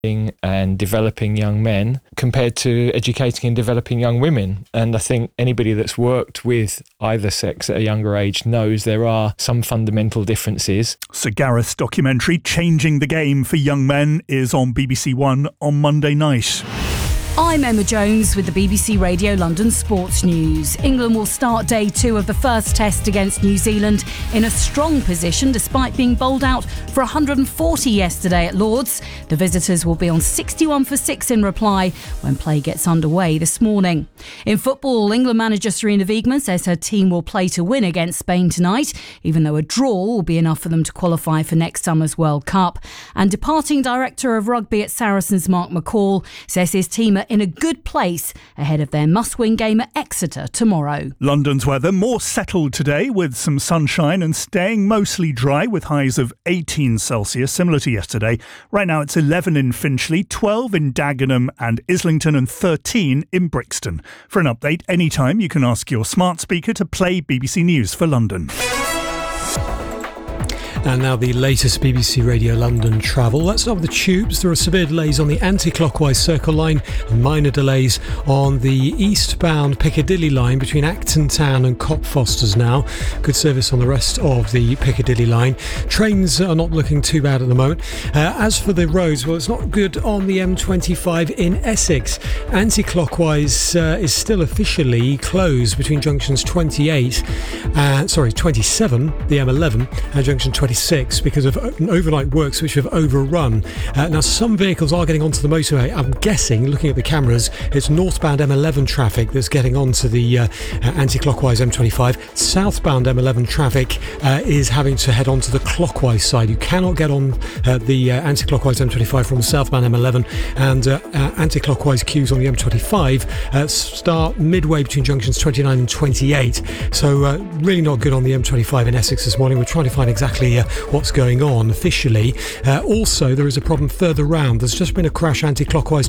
and developing young men compared to educating and developing young women. And I think anybody that's worked with either sex at a younger age knows there are some fundamental differences. Sir Gareth's documentary Changing the Game for Young Men is on BBC One on Monday night. I'm Emma Jones with the BBC Radio London Sports News. England will start day 2 of the first test against New Zealand in a strong position despite being bowled out for 140 yesterday at Lord's. The visitors will be on 61 for 6 in reply when play gets underway this morning. In football, England manager Serena Wiegman says her team will play to win against Spain tonight, even though a draw will be enough for them to qualify for next summer's World Cup. And departing director of rugby at Saracens, Mark McCall, says his team are in a good place ahead of their must-win game at Exeter tomorrow. London's weather more settled today with some sunshine and staying mostly dry with highs of 18 Celsius, similar to yesterday. Right now it's 11 in Finchley, 12 in Dagenham and Islington and 13 in Brixton. For an update anytime, you can ask your smart speaker to play BBC News for London. And now the latest BBC Radio London travel. Let's start with the tubes. There are severe delays on the anti-clockwise Circle line and minor delays on the eastbound Piccadilly line between Acton Town and Cockfosters now. Good service on the rest of the Piccadilly line. Trains are not looking too bad at the moment. As for the roads, well, it's not good on the M25 in Essex. Anti-clockwise is still officially closed between junctions 27, the M11, and junction 26 because of overnight works which have overrun. Now some vehicles are getting onto the motorway. I'm guessing, looking at the cameras, it's northbound M11 traffic that's getting onto the anti-clockwise M25. Southbound M11 traffic is having to head onto the clockwise side. You cannot get on the anti-clockwise M25 from the southbound M11, and anti-clockwise queues on the M25 start midway between junctions 29 and 28. So really not good on the M25 in Essex this morning. We're trying to find exactly what's going on officially. Also, there is a problem further round. There's just been a crash anti-clockwise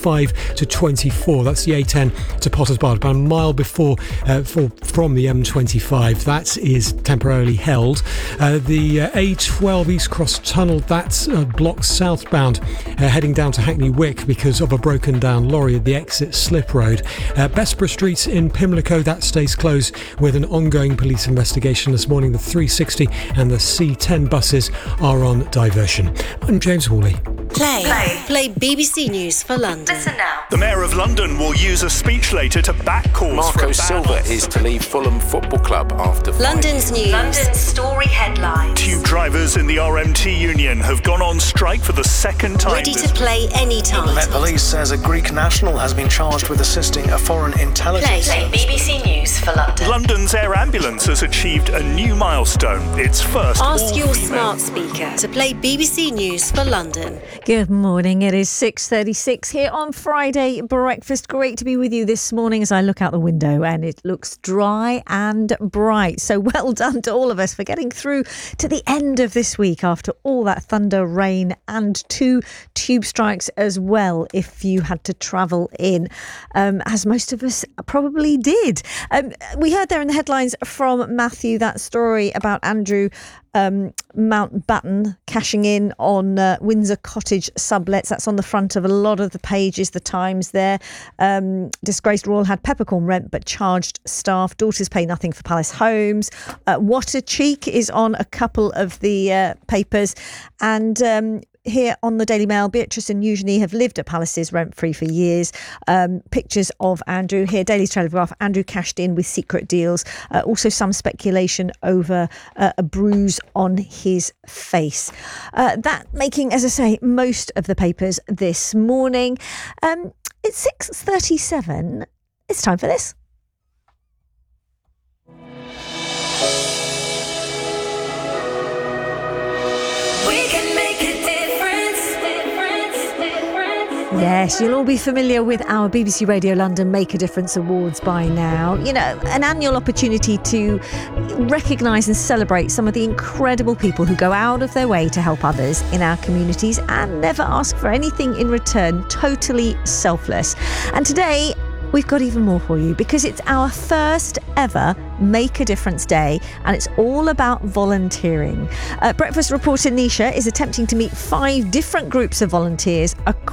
25 to 24. That's the A10 to Potters Bar, about a mile before from the M25. That is temporarily held. The A12 East Cross Tunnel, that's blocked southbound, heading down to Hackney Wick because of a broken down lorry at the exit Slip Road. Bessborough Street in Pimlico, that stays closed with an ongoing police investigation this morning. The 360 and the C10 buses are on diversion. I'm James Hawley. Play BBC News for London. Listen now. The Mayor of London will use a speech later to back calls Marco for a ban Silva is to leave Fulham Football Club after 5 London's years. news. London's story headlines. Tube drivers in the RMT union have gone on strike for the second time. Ready to play anytime. Met Police says a Greek national has been charged with assisting a foreign intelligence. Play BBC News for London. London's air ambulance has achieved a new milestone. Its first Ask your all-female. smart speaker to play BBC News for London. Good morning. It is 6:36 here on Friday breakfast. Great to be with you this morning as I look out the window and it looks dry and bright. So well done to all of us for getting through to the end of this week after all that thunder, rain and 2 tube strikes as well, if you had to travel in, as most of us probably did. We heard there in the headlines from Matthew that story about Andrew Mountbatten cashing in on Windsor Cottage sublets. That's on the front of a lot of the pages, the Times there. Disgraced Royal had peppercorn rent but charged staff. Daughters pay nothing for Palace Homes. What a cheek is on a couple of the papers. And here on the Daily Mail, Beatrice and Eugenie have lived at Palaces rent-free for years. Pictures of Andrew here. Daily Telegraph, Andrew cashed in with secret deals. Also some speculation over a bruise on his face. That making, as I say, most of the papers this morning. It's 6:37. It's time for this. Yes, you'll all be familiar with our BBC Radio London Make a Difference Awards by now. You know, an annual opportunity to recognise and celebrate some of the incredible people who go out of their way to help others in our communities and never ask for anything in return, totally selfless. And today, we've got even more for you because it's our first ever Make a Difference Day and it's all about volunteering. Breakfast reporter Nisha is attempting to meet 5 different groups of volunteers across